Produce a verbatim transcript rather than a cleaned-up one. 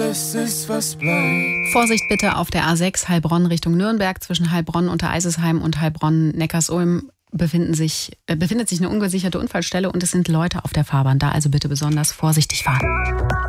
das ist, was bleibt. Vorsicht bitte auf der A sechs Heilbronn Richtung Nürnberg. Zwischen Heilbronn unter Eisesheim und Heilbronn-Neckarsulm befinden sich, äh, befindet sich eine ungesicherte Unfallstelle und es sind Leute auf der Fahrbahn da. Also bitte besonders vorsichtig fahren.